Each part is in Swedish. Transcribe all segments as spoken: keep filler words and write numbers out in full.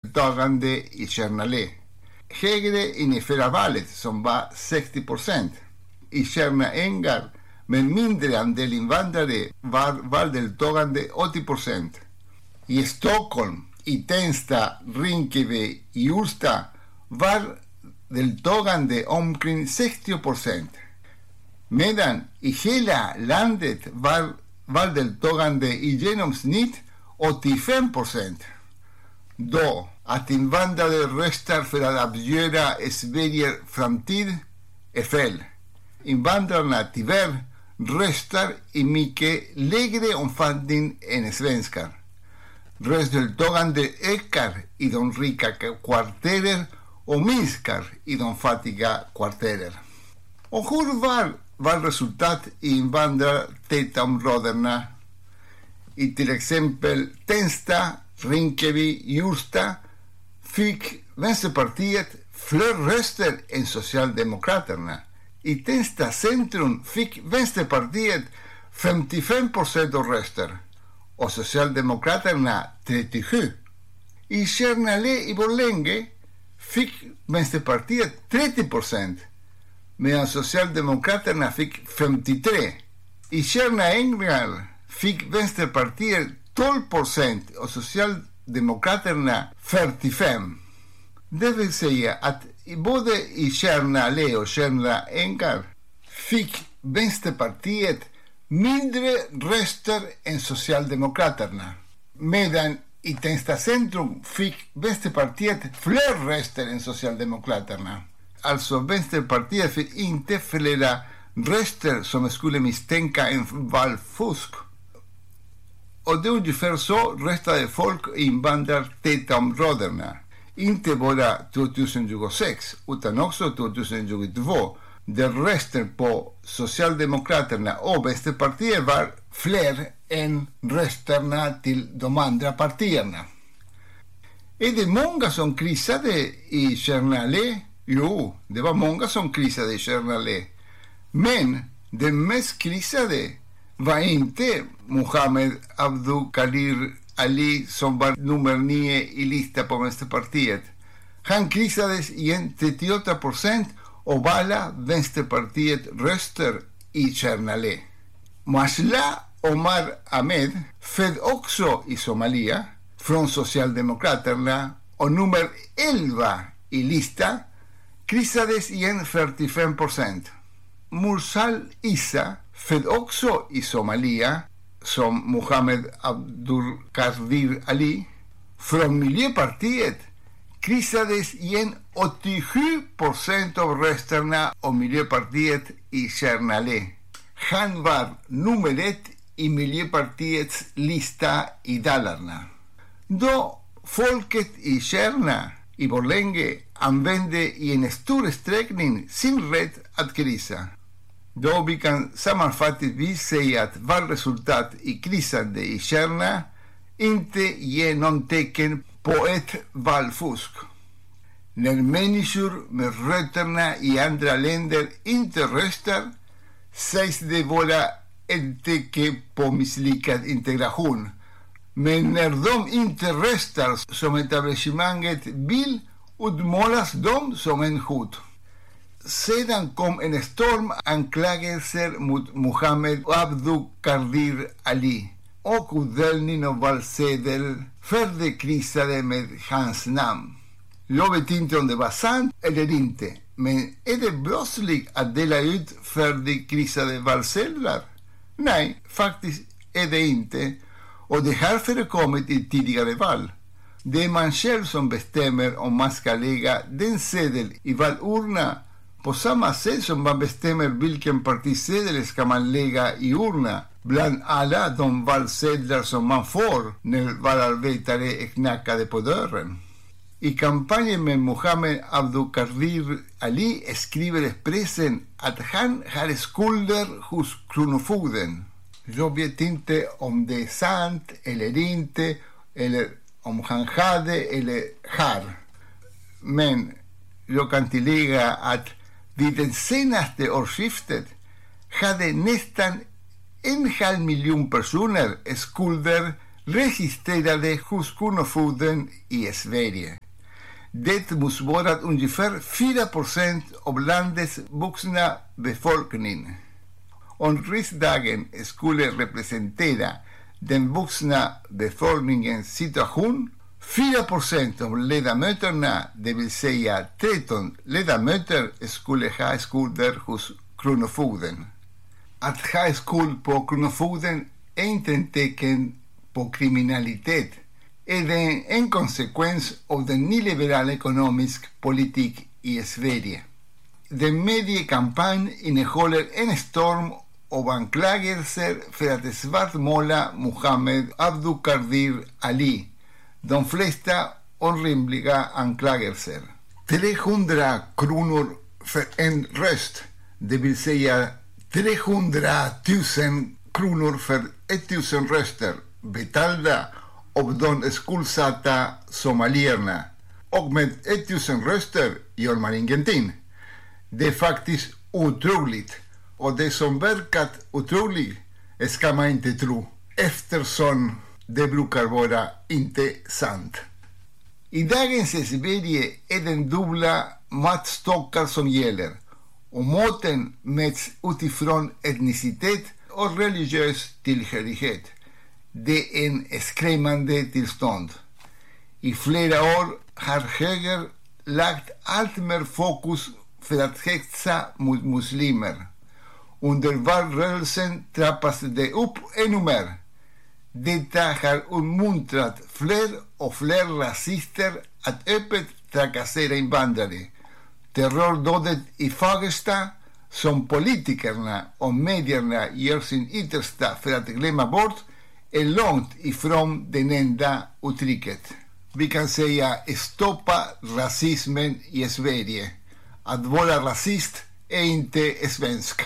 valdeltagande i Kärnalé. Högre än i förra valet som var sextio procent. I Tjärna Ängar med mindre andel invandrare var valdeltagande åttio procent. I Stockholm, i Tensta, Rinkeby, i Ursta var deltagande omkring sextio procent. Medan i hela landet var valdeltagande i genomsnitt åttiofem procent. Då att invandrare röstar för att avgöra Sveriges framtid är fel. Invandrarna tyvärr röstar i mycket lägre omfattning än svenskar. Röstdeltagande ökar i de rika kvarteren och minskar i de fattiga kvarteren. Och hur var, var resultat i invandrartäta områdena? I till exempel Tensta, Rinkeby, Ursta fick Vänsterpartiet fler röster än Socialdemokraterna. I Tensta centrum fick Vänsterpartiet femtiofem procent av röster och Socialdemokraterna trettiosju. I Kärnalé i Borlänge fick Vänsterpartiet trettio procent medan Socialdemokraterna fick femtiotre. I Tjärna Ängar fick Vänsterpartiet tolv procent och Socialdemokraterna fyrtiofem. Det vill säga att både i Kärnalé och Tjärna Ängar fick Vänsterpartiet mindre röster än Socialdemokraterna. Medan i Tensta centrum fick Vänsterpartiet fler röster än Socialdemokraterna. Alltså Vänsterpartiet fick inte flera röster som skulle misstänka en valfusk. Och det är ungefär så röstade folk i invandrartäta områdena. Inte bara tjugohundratjugosex utan också tjugohundratjugotvå. Där röster på Socialdemokraterna och Vänsterpartiet var fler än rösterna till de andra partierna. Är det många som krisade i Kärnalé? Jo, det var många som krisade i Kärnalé. Men den mest krisade var inte Mohammed Abdul Ali som var nummer nio i listan på Vänsterpartiet. Han krisades igen trettioåtta procent av alla Vänsterpartiet röster i Kärnalé. Masla Omar Ahmed, född också i Somalia, från Socialdemokraterna och nummer elva i listan, krisades igen fyrtiofem procent. Mursal Issa, född också i Somalia, som Mohammed Abdul Qadir Ali, från Miljöpartiet, krisades igen åttiosju procent av rösterna av Miljöpartiet i Kärnalé. Han var nummer ett i Miljöpartiets lista i Dalarna. Då folket i Kärna i Borlänge använde i en stor utsträckning sin rätt att krisa. Då vi kan sammanfattningsvis säga att valresultat i krisande i Kärna inte ger någon tecken på ett valfusk. När människor med rötterna i andra länder inte röstar sägs det vara ett tecken på misslyckad integration. Men när de inte röstar som etablissemanget vill utmålas de som en hot. Sedan kom en storm anklagelser mot Mohammed Abdul Qadir Ali och utdelning av valsedel färdigkrisade med hans namn. Jag vet inte om det var sant eller inte, men är det brottsligt att dela ut färdigkrisade valsedlar? Nej, faktiskt är det inte, och det har förekommit i tidigare val. Det är man själv som bestämmer om man ska lägga den sedel i valurna på samma sätt som man bestämmer vilken partisedel ska man lägga i urna bland alla de valsedlar som man får när valarbetare är knackade på dörren. I kampanjen med Mohammed Abdul Qadir Ali skriver Expressen att han har skulder hos kronofogden. Jag vet inte om det är sant eller inte, eller om han hade eller har. Men jag kan tillägga att vid det senaste årsskiftet hade nästan en halv miljon personer skulder registrerade hos Kronofogden i Sverige. Det motsvarar ungefär fyra procent av landets vuxna befolkning. Om riksdagen skulle representera den vuxna befolkningens situation, fyra procent av ledamöterna, det vill säga tretton ledamöter, skulle ha skulder hos Kronofogden. Att ha skuld på Kronofogden är inte en tecken på kriminalitet. Är det en konsekvens av den nyliberala ekonomisk politik i Sverige. Den mediekampanj innehåller en storm av anklagelser för att svartmåla Mohammed Abdulkadir Ali. De flesta orimliga anklagelser. trehundra kronor för en röst, det vill säga trehundratusen kronor för tusen röster betalda av de skuldsatta somalierna. Och med tusen röster gör man ingenting. Det är faktiskt otroligt. Och det som verkat otroligt ska man inte tro, eftersom det brukar vara inte sant. I dagens Sverige är den dubbla måttstockar som gäller, och måtten mäts utifrån etnicitet och religiös tillhörighet. Det är en skrämmande tillstånd. I flera år har höger lagt allt mer fokus för att hetsa mot muslimer. Under valrörelsen trappas det upp ännu mer. Detta har uppmuntrat fler och fler rasister att öppet trakassera invandrare. Terrordådet i Fagersta, som politikerna och medierna gör sin yttersta för att glömma bort, är långt ifrån den enda uttrycket. Vi kan säga stoppa rasismen i Sverige. Att vara rasist är inte svensk.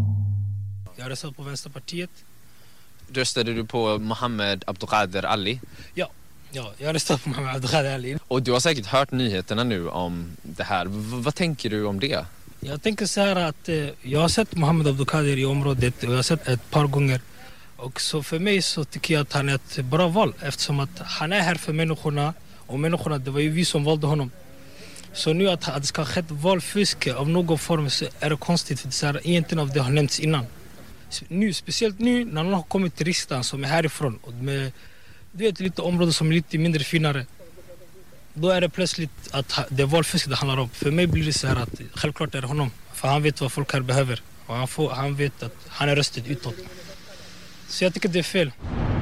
Jag röstade på Vänsterpartiet. Röstade du på Mohammed Abdulkadir Ali? Ja, ja, jag röstade på Mohammed Abdulkadir Ali. Och du har säkert hört nyheterna nu om det här. V- vad tänker du om det? Jag tänker så här att eh, jag har sett Mohammed Abdulkadir i området och jag har sett ett par gånger. Och så för mig så tycker jag att han är ett bra val, eftersom att han är här för människorna, och människorna, det var ju vi som valde honom. Så nu att, att det ska ha skett valfusk av någon form, så är det konstigt, för det är ingenting av det har nämnts innan. Nu, speciellt nu när någon har kommit till riksdagen som är härifrån och med, du vet, lite områden som är lite mindre finare, då är det plötsligt att det är valfusk det handlar om. För mig blir det så här att självklart är det honom, för han vet vad folk här behöver, och han, får, han vet att han är röstet utåt. Så jag tycker det är fel.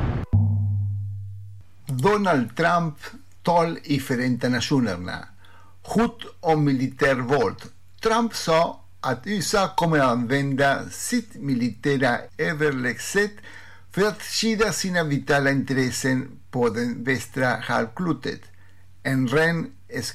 Donald Trump tal i Förenta Nationerna. Hot om militärvåld. Trump sa att U S A kommer att använda sitt militära överlägset för att skydda sina vitala intressen på den västra halvklotet. En ren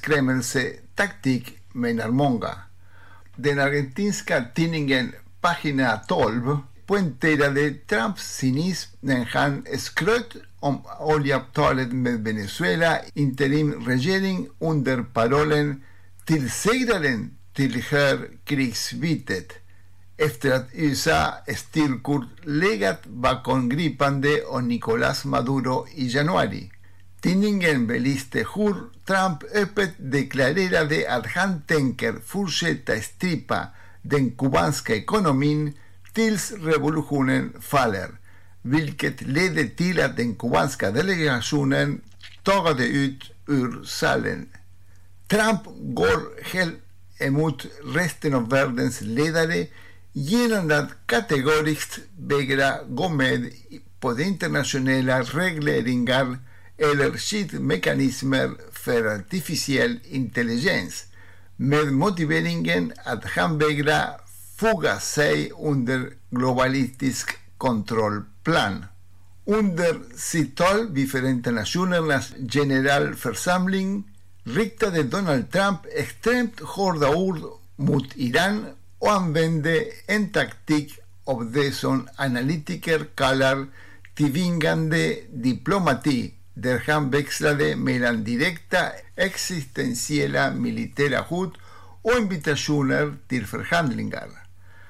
skrämmelsetaktik, menar många. Den argentinska tidningen Pagina tolv poängterade Trumps cynism när han skröt om oljeavtalet med Venezuela interimregering under parollen "till segraren tillhör krigsbytet", efter att U S A-styrkor legat bakom gripande av Nicolás Maduro i januari. Tidningen belyste hur Trump öppet deklarerade att han tänker fortsätta strypa den kubanska ekonomin tills revolutionen faller, vilket ledde till att den kubanska delegationen tagade ut ur salen. Trump går helt emot resten av världens ledare genom att kategoriskt vägra gå med på de internationella regleringar eller skyddsmekanismer för artificiell intelligens, med motiveringen att han vägrar foga sig under globalistisk kontrollplan. Under sitt tal vid Förenta Nationernas generalförsamling riktade Donald Trump extremt hårda ord mot Iran och använde en taktik av det som analytiker kallar tvingande diplomati, där han växlade mellan direkta existentiella militära hot och invitationer till förhandlingar.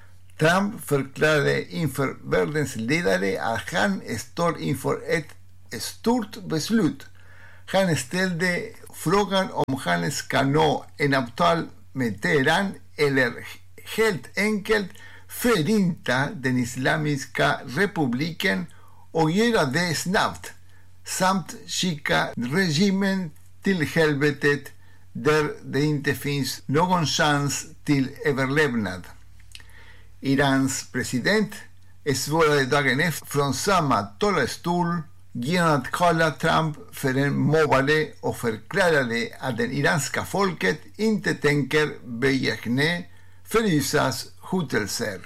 Trump förklarade inför världens ledare att han står inför ett stort beslut. Han ställde frågan om han ska nå en avtal med Teheran eller helt enkelt förinta den islamiska republiken och göra det snabbt samt skicka regimen till helvetet där det inte finns någon chans till överlevnad. Irans president svarade dagen efter från samma talarstol genom att kalla Trump för en mobbare och förklarade att det iranska folket inte tänker böja knä för U S A:s hotelser.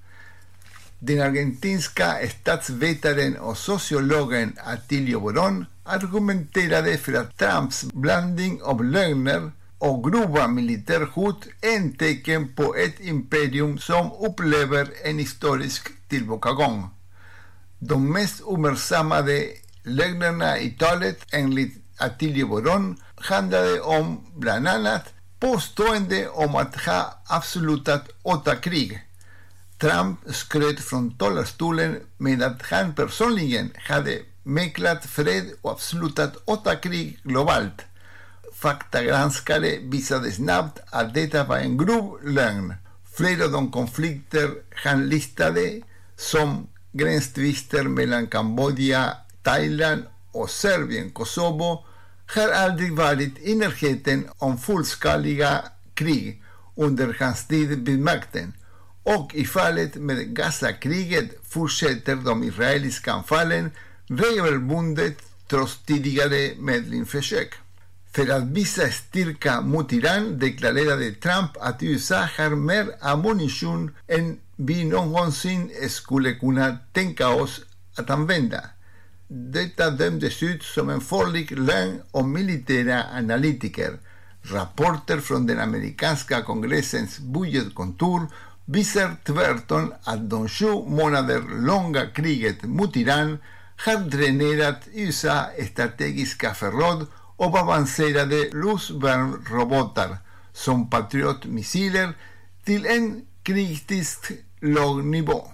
Den argentinska statsvetaren och sociologen Attilio Borón argumenterade för att Trumps blandning av lögner och grova militärhot är en tecken på ett imperium som upplever en historisk tillbakagång. De mest uppmärksammade lögnerna i talet enligt Attilio Borón handlade om bland annat påstående om att ha avslutat åtta krig. Trump skröt från talarstolen med att han personligen hade mäklat fred och avslutat åtta krig globalt. Faktagranskare visade snabbt att detta var en grov lögn. Flera av de konflikter han listade, som gränstvister mellan Kambodja, Thailand och Serbien, Kosovo, har aldrig varit i närheten om fullskaliga krig under hans tid vid makten. Och i fallet med Gaza-kriget fortsätter de israeliska anfallen regelbundet trots tidigare medlingsförsök. För att visa styrka mot Iran deklarerade Trump att U S A har mer ammunition än vi någonsin skulle kunna tänka oss att använda. Detta dömdes ut som en farlig lögn av militära analytiker. Rapporter från den amerikanska kongressens budgetkontor visar tvärtom att de sju månader långa kriget mot Iran har dränerat U S A strategiska förråd av avancerade luftvärnsrobotar som Patriot-missiler till en kritiskt låg nivå.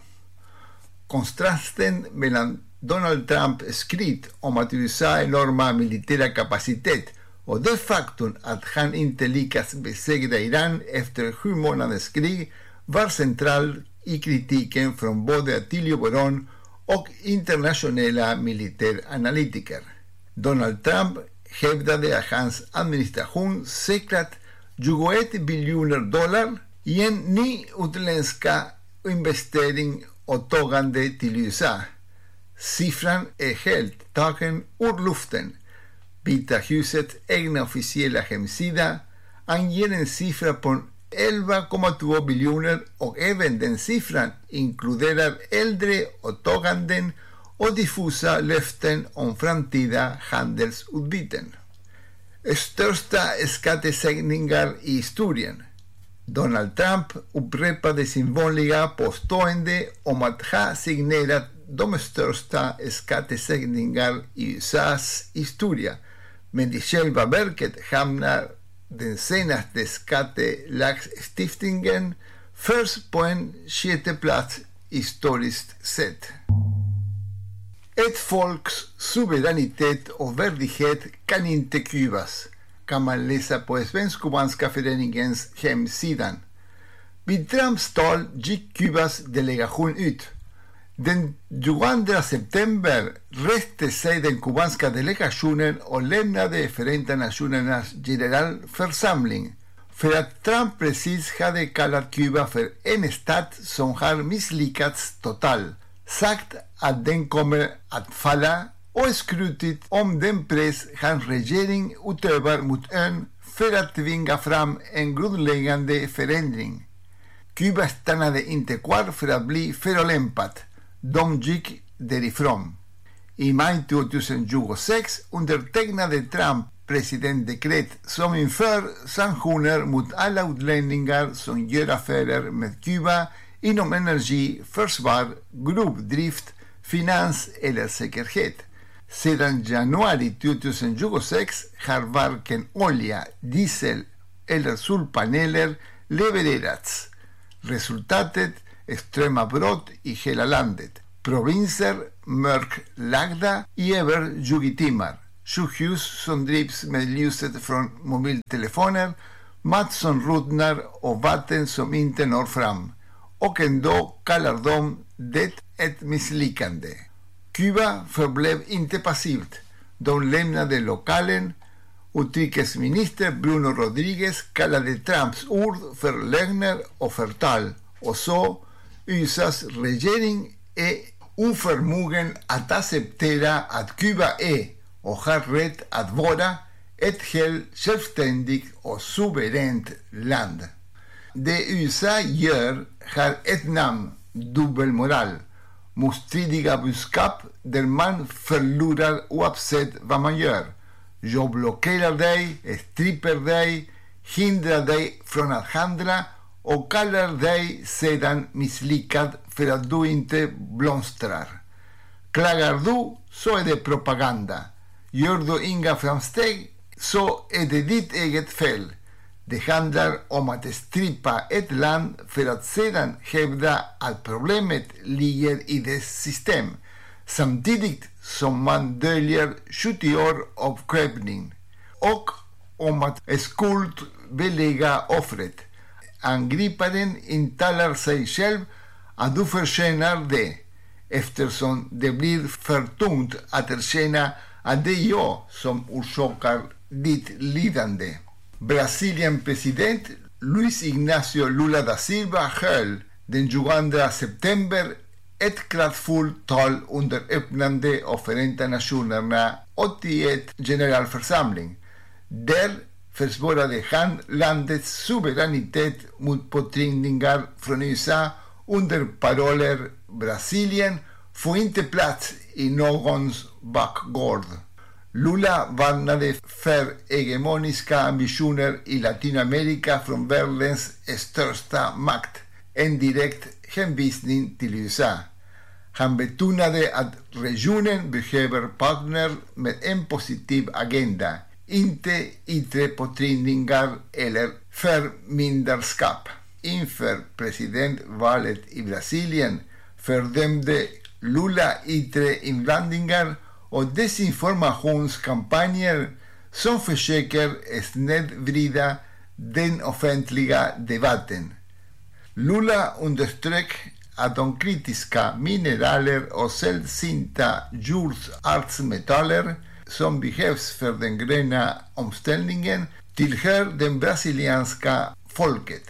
Kontrasten mellan Donald Trumps skryt om att U S A enorma militära kapacitet och det faktum att han inte lyckats besegra Iran efter sju månaders krig var central i kritiken från både Attilio Borón och internationella militäranalytiker. Donald Trump hävdade att hans administration säkrat tjugoett biljoner dollar i en ny utländska investering och tagande till U S A. Siffran är helt tagen ur luften. Vita husets egna officiella hemsida anger en siffra på elva komma två biljoner och även den siffran inkluderar äldre åtaganden och diffusa löften om framtida handelsutbyten. Största skattesänkningar i historien. Donald Trump upprepade sin vanliga påstående om att ha signerat de största skattesänkningar i U S A:s historia, men i själva verket hamnar den senaste skattelagstiftningen först på en sjätte plats historiskt sett. Ett folks suveränitet och värdighet kan inte kuvas, kan man läsa på Svensk-Kubanska föreningens hemsida. Vid Trumps tal gick Kubas delegation ut. Den tjugoandra september reste sig den kubanska delegationen och lämnade Förenta Nationernas generalförsamling för att Trump precis hade kallat Kuba för en stat som har misslyckats totalt, sagt att den kommer att falla och skrutit om den press hans regering utövar mot ön för att tvinga fram en grundläggande förändring. Kuba stannade inte kvar för att bli förolämpat. De gick därifrån. I maj tjugohundratjugosex undertecknade Trump presidentdekret som inför sanktioner mot alla utlänningar som gör affärer med Kuba inom energi, försvar, gruvdrift, finans eller säkerhet. Sedan januari tjugohundratjugosex har varken olja, diesel eller solpaneler levererats. Resultatet: extrema brott i hela landet. Provinser mörklagda i över tjugo timmar. Sjukhus som drivs med ljuset från mobiltelefoner, mat som ruttnar och vatten som inte når fram. Och ändå kallar de det ett misslyckande. Kuba förblev inte passivt. De lämnade lokalen. Utrikesminister Bruno Rodriguez kallade Trumps ord för lögner och förtal och så U S A:s regering är oförmogen att acceptera att Kuba är och har rätt att vara ett helt självständigt och suveränt land. Det U S A gör har ett namn, dubbelmoral, motstridiga budskap där man förlorar oavsett vad man gör. Jag blockerar dig, stripper dig, hindrar dig från att handla och kallar dig sedan misslyckad för att du inte blomstrar. Klagar du så är det propaganda. Gör du inga framsteg så är det ditt eget fel. Det handlar om att strippa ett land för att sedan hävda att problemet ligger i dess system, samtidigt som man döljer sjuttio år av kräpning, och om att skuldbelägga offret. Angriparen intalar sig själv att du förtjänar det, eftersom det blir för tungt att erkänna att det är jag som orsakar ditt lidande. Brasilien president Luis Ignacio Lula da Silva höll den tjugoandra september ett kraftfullt tal under öppnande av Förenta Nationerna åttioett generalförsamling. Där försvarade han landets suveränitet mot påtryckningar från U S A under paroller Brasilien får inte plats i någons bakgård. Lula varnade för hegemoniska ambitioner i Latinamerika från världens största makt, en direkt hänvisning till U S A. Han betonade att regionen behöver partner med en positiv agenda, inte yttre påtryckningar eller förmyndarskap. Inför presidentvalet i Brasilien fördömde Lula yttre inblandningar och desinformationskampanjer som försöker snedvrida den offentliga debatten. Lula underströk att de kritiska mineraler och sällsynta jordartsmetaller som behövs för den gröna omställningen tillhör den brasilianska folket.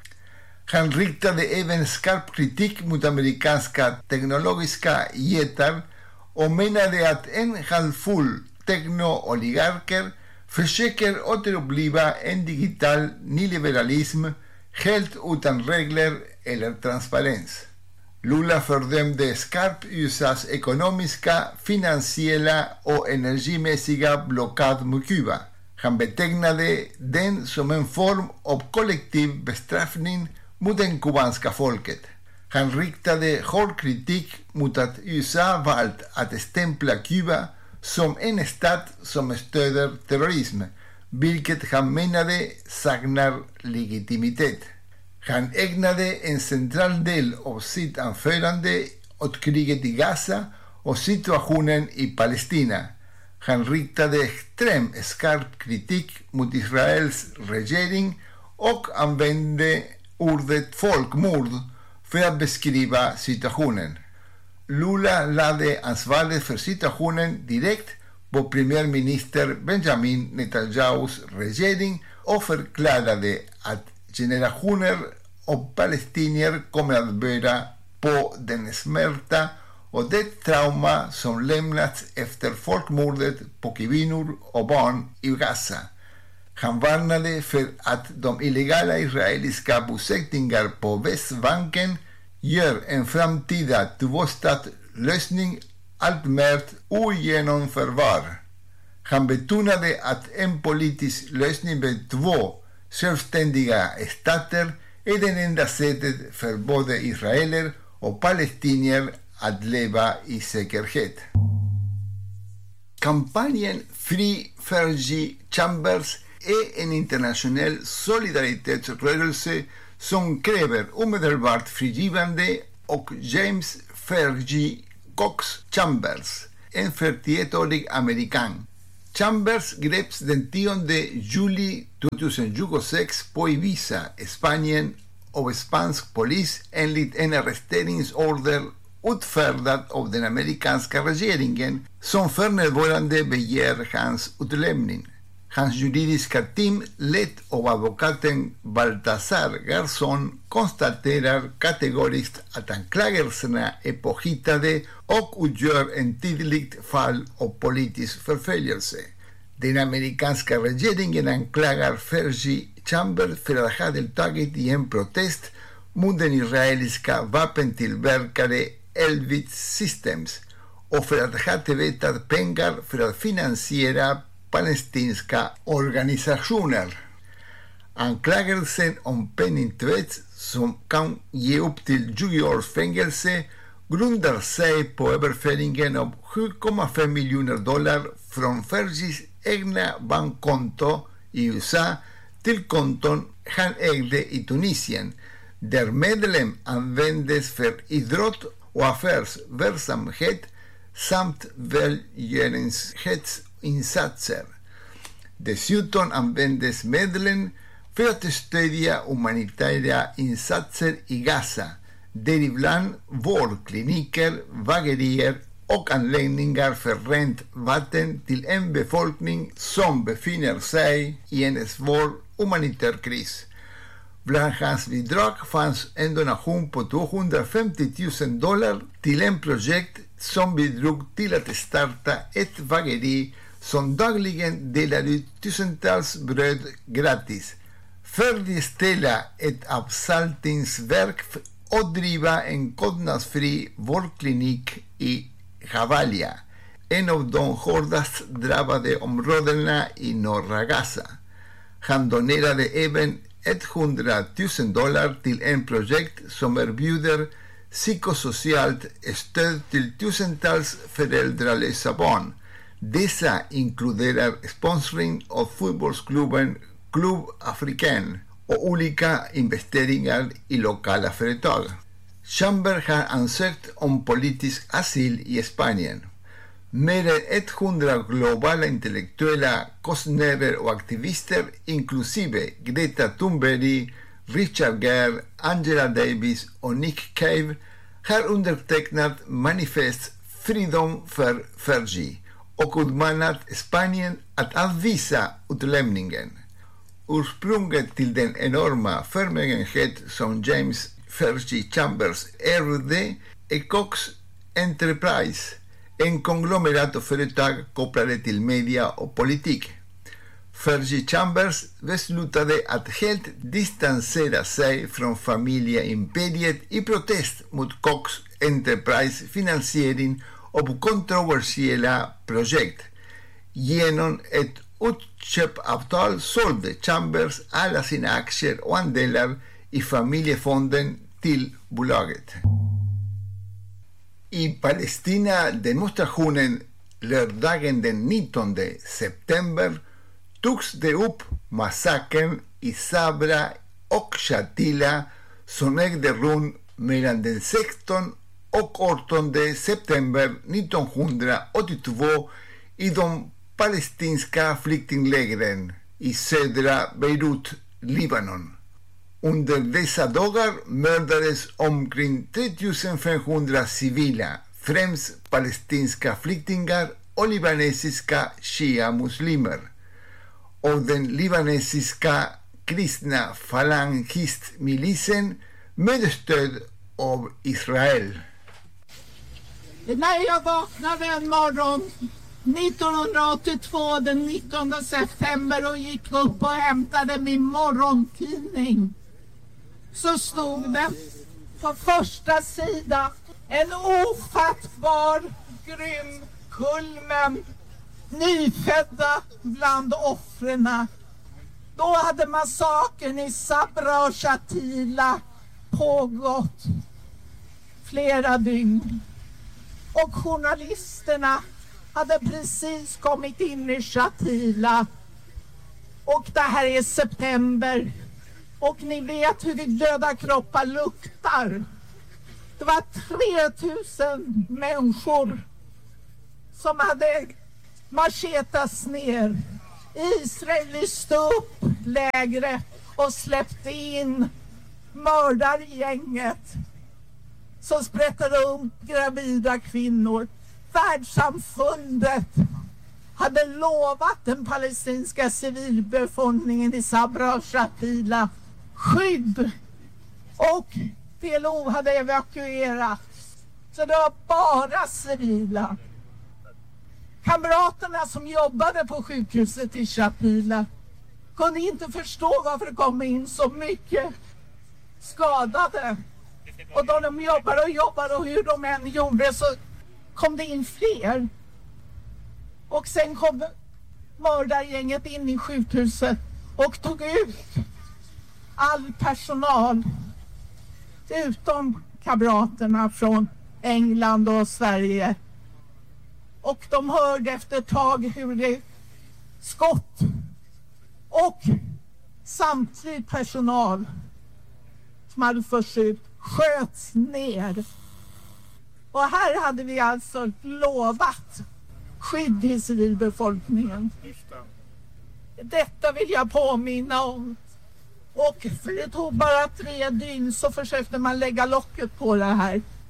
Han riktade även skarp kritik mot amerikanska teknologiska jättar och menade att en handfull tekno-oligarker försöker återuppliva en digital nyliberalism helt utan regler eller transparens. Lula fördömde skarpt U S A:s ekonomiska, finansiella och energimässiga blockad mot Kuba. Han betecknade den som en form av kollektiv bestraffning mot det kubanska folket. Han riktade hård kritik mot att U S A valt att stämpla Kuba som en stat som stöder terrorism, vilket han menade saknar legitimitet. Han ägnade en central del av sitt anförande åt kriget i Gaza och situationen i Palestina. Han riktade extremt skarp kritik mot Israels regering och använde ordet folkmord för att beskriva situationen. Lula lade ansvaret för situationen direkt på premiärminister Benjamin Netanyahus regering och förklarade att generationer av palestinier kommer att bära på den smärta och det trauma som lämnats efter folkmordet på kvinnor och barn i Gaza. Han varnade för att de illegala israeliska bosättningar på Västbanken gör en framtida tvåstatslösning allt mer ogenomförbar. Han betonade att en politisk lösning med två självständiga stater är det enda sättet för både israeler och palestinier att leva i säkerhet. Kampanjen Free Fergie Chambers är en internationell solidaritetsrörelse som kräver omedelbart frigivande och James Fergie Cox Chambers, en fyrtioettårig amerikan. Chambers greps den tionde juli tvåtusentjugosex på Ibiza, Spanien, av spansk polis enligt en arresteringsorder utfärdad av den amerikanska regeringen som för närvarande begär hans utlämning. Hans juridiska team, lett av advokaten Baltasar Garzón, konstaterar kategoriskt att anklagelserna är påhittade och utgör en tydligt fall av politisk förföljelse. Den amerikanska regeringen anklagar Fergie Chambers för att ha deltagit i en protest mot den israeliska vapentillverkare Elbit Systems och för att ha tvättat pengar för att finansiera palestinska organisationer. Anklagelsen om penningtvätt som kan ge upp till tjugo års fängelse grundar sig på överföringen av sju komma fem miljoner dollar från Fergies egna bankkonto i U S A till konton han ägde i Tunisien, där medlen användes för idrott och affärsverksamhet samt välgörenhetsinsatser. Dessutom användes medlen för att stödja humanitära insatser i Gaza, däribland vårdkliniker, bagerier och anläggningar för rent vatten till en befolkning som befinner sig i en svår humanitär kris. Bland hans bidrag fanns en donation på tvåhundrafemtio tusen dollar till en projekt som bidrog till att starta ett bageri som dagligen delar ut tusentals bröd gratis, färdigställa ett avsaltningsverk och driva en kostnadsfri vårdklinik i Jabalia, en av de hårdast drabbade områdena i norra Gaza. Han donerade även hundratusen dollar till en projekt som erbjuder psykosocialt stöd till tusentals föräldralösa barn. Dessa inkluderar sponsring av fotbollsklubben Club Africain och olika investeringar i lokala företag. Chambers har ansökt om politisk asyl i Spanien. Mer än hundra globala intellektuella, konstnärer och aktivister, inklusive Greta Thunberg, Richard Gere, Angela Davis och Nick Cave, har undertecknat manifest Freedom för Fergie och utmanat Spanien att avvisa utlämningen. Ursprunget till den enorma förmögenhet som James Fergie Chambers ärvde är Cox Enterprise, en konglomerat av företag kopplade till media och politik. Fergie Chambers beslutade att helt distansera sig från familjeimperiet i protest mot Cox Enterprise finansiering av kontroversiella projekt. Genom ett utköpavtal sålde Chambers alla sina aktier och andelar i familjefonden till bolaget. I Palestina demonstrationen lördagen den nittonde september togs det upp massakern i Sabra och Shatila som ägde rum mellan den sextonde och artonde september nittonhundraåttiotvå i de palestinska flyktinglägren i södra Beirut, Libanon. Under dessa dagar mördades omkring tre tusen femhundra civila, främst palestinska flyktingar och libanesiska shia-muslimer, och den libanesiska kristna falangistmilisen med stöd av Israel. När jag vaknade en morgon nittonhundraåttiotvå den nittonde september och gick upp och hämtade min morgontidning, så stod det på första sidan: en ofattbar grym kulmen, nyfödda bland offrena. Då hade massakern i Sabra och Shatila pågått flera dygn. Och journalisterna hade precis kommit in i Shatila. Och det här är september. Och ni vet hur döda kroppar luktar. Det var tre tusen människor som hade marschetats ner. Israel lyste upp lägret och släppte in mördargänget som sprättade upp gravida kvinnor. Världssamfundet hade lovat den palestinska civilbefolkningen i Sabra och Shatila skydd, och P L O hade evakuerat. Så det var bara civila. Kamraterna som jobbade på sjukhuset i Shatila kunde inte förstå varför det kom in så mycket skadade. Och då de jobbade och jobbade och hur de än gjorde så kom det in fler. Och sen kom mördargänget in i sjukhuset och tog ut all personal utom kamraterna från England och Sverige. Och de hörde efter ett tag hur det skott och samtidigt personal som hade förts ut sköts ner. Och här hade vi alltså lovat skydd i civilbefolkningen. Detta vill jag påminna om. Och för det tog bara tre dygn så försökte man lägga locket på det här.